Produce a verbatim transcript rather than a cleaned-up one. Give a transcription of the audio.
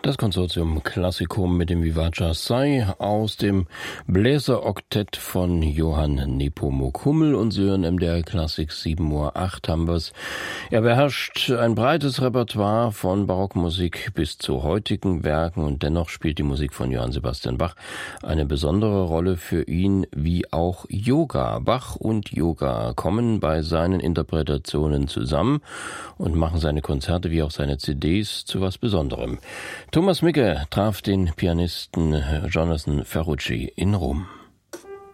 Das Konsortium Classicum mit dem Vivace Assai aus dem Bläseroktett von Johann Nepomuk Hummel, und Sie hören M D R Klassik, sieben Uhr acht haben wir's. Er beherrscht ein breites Repertoire von Barockmusik bis zu heutigen Werken, und dennoch spielt die Musik von Johann Sebastian Bach eine besondere Rolle für ihn, wie auch Yoga. Bach und Yoga kommen bei seinen Interpretationen zusammen und machen seine Konzerte wie auch seine C Ds zu was Besonderem. Thomas Micke traf den Pianisten Jonathan Ferrucci in Rom.